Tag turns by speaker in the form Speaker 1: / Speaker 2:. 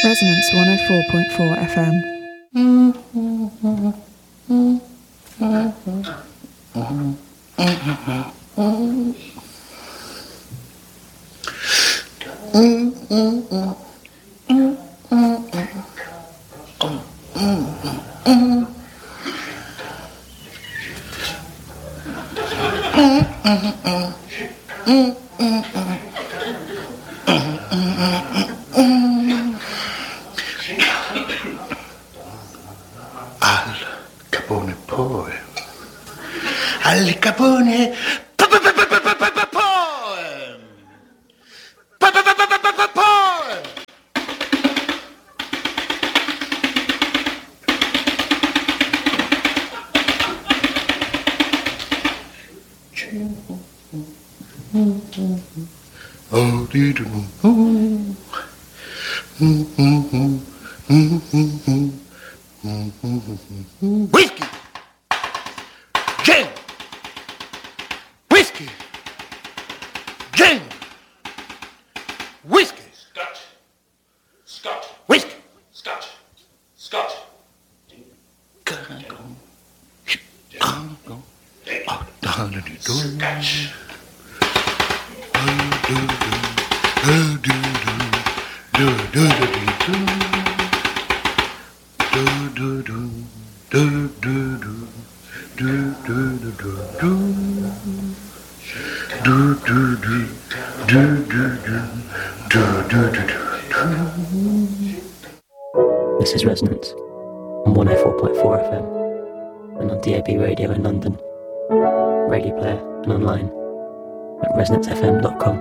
Speaker 1: Resonance 104.4 FM.
Speaker 2: Al Capone poem. Al Capone poem. Poem. Oh, whiskey, gin, whiskey, gin, whiskey,
Speaker 3: Scotch,
Speaker 2: whiskey.
Speaker 3: Scotch, Scotch. Scotch.
Speaker 4: This is Resonance on 104.4 FM and on DAB radio in London, Radio Player and online at resonancefm.com.